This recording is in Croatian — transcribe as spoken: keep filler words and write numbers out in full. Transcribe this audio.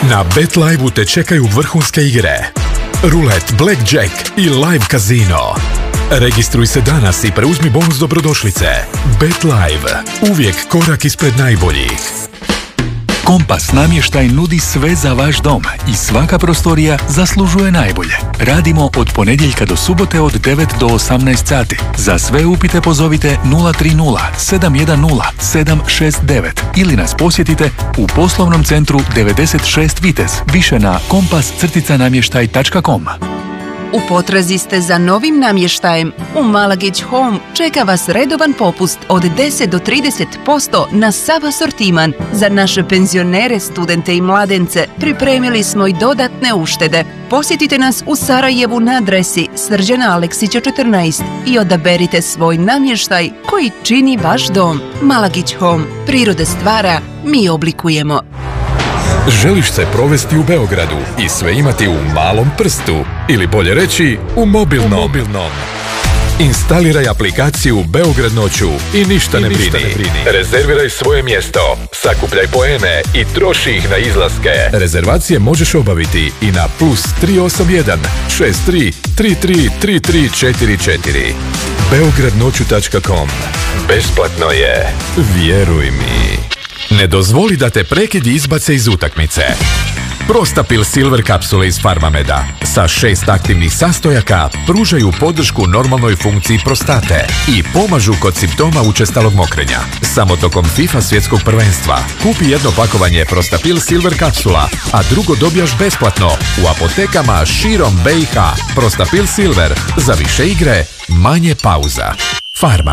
Na BetLive-u te čekaju vrhunske igre, rulet, blackjack i live kazino. Registruj se danas i preuzmi bonus dobrodošlice. BetLive. Uvijek korak ispred najboljih. Kompas namještaj nudi sve za vaš dom i svaka prostorija zaslužuje najbolje. Radimo od ponedjeljka do subote od devet do osamnaest sati. Za sve upite pozovite nula tri nula sedam jedan nula sedam šest devet ili nas posjetite u poslovnom centru devedeset šest Vitez, više na kompas namještaj tačka com. U potrazi ste za novim namještajem? U Malagić Home čeka vas redovan popust od deset do trideset posto na sav asortiman. Za naše penzionere, studente i mladence pripremili smo i dodatne uštede. Posjetite nas u Sarajevu na adresi Srđana Aleksića četrnaest i odaberite svoj namještaj koji čini vaš dom. Malagić Home. Priroda stvara, mi oblikujemo. Želiš se provesti u Beogradu i sve imati u malom prstu, ili bolje reći u mobilnom. U mobilnom. Instaliraj aplikaciju Beograd noću i ništa, I ne, ništa brini. ne brini. Rezerviraj svoje mjesto, sakupljaj poene i troši ih na izlaske. Rezervacije možeš obaviti i na plus tri osam jedan šest tri tri tri tri tri četiri četiri. beograd noću tačka com. Besplatno je. Vjeruj mi. Ne dozvoli da te prekidi izbace iz utakmice. Prostapil Silver kapsule iz Farmameda sa šest aktivnih sastojaka pružaju podršku normalnoj funkciji prostate i pomažu kod simptoma učestalog mokrenja. Samo tokom FIFA svjetskog prvenstva kupi jedno pakovanje Prostapil Silver kapsula, a drugo dobijaš besplatno u apotekama širom B i H. Prostapil Silver, za više igre, manje pauza. Farma.